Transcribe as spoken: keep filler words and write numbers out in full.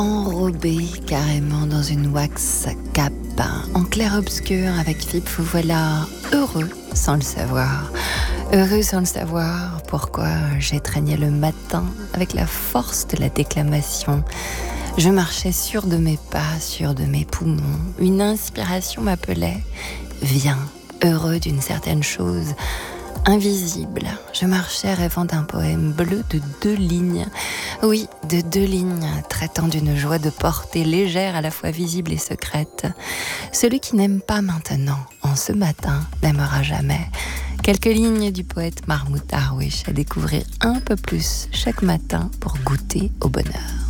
Enrobé carrément dans une wax cape, en clair-obscur avec Philippe Fouvola, heureux sans le savoir. Heureux sans le savoir pourquoi j'étreignais le matin avec la force de la déclamation. Je marchais sûr de mes pas, sûr de mes poumons. Une inspiration m'appelait « Viens, heureux d'une certaine chose ». Invisible, je marchais rêvant d'un poème bleu de deux lignes. Oui, de deux lignes, traitant d'une joie de portée légère à la fois visible et secrète. Celui qui n'aime pas maintenant, en ce matin, n'aimera jamais. Quelques lignes du poète Mahmoud Darwish à découvrir un peu plus chaque matin pour goûter au bonheur.